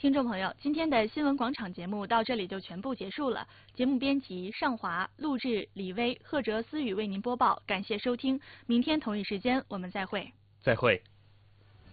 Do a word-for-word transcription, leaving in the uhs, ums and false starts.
听众朋友，今天的新闻广场节目到这里就全部结束了。节目编辑尚华，录制李薇、贺哲、思雨为您播报，感谢收听。明天同一时间我们再会。 再会。